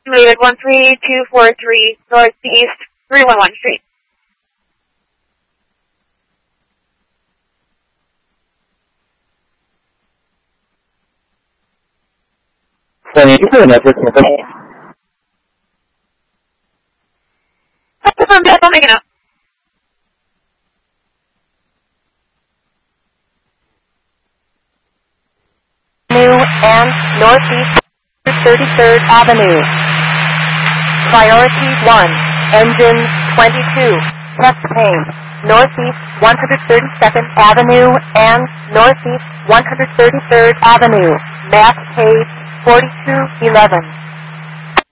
estimated 13243 Northeast 311 Street. Thank you for the network information. From Bethel, making up. And Northeast 33rd Avenue. Priority 1, engine 22, test pane, Northeast 132nd Avenue and Northeast 133rd Avenue, map page 4211.